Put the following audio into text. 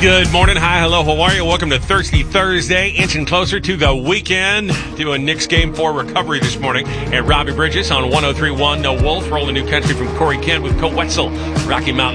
Good morning. Hi, hello, how are you? Welcome to Thirsty Thursday, inching closer to the weekend. Doing Nick's Game 4 recovery this morning. And Robbie Bridges on 103.1 No Wolf. Rolling New Country from Corey Kent with Coe Wetzel, Rocky Mountain.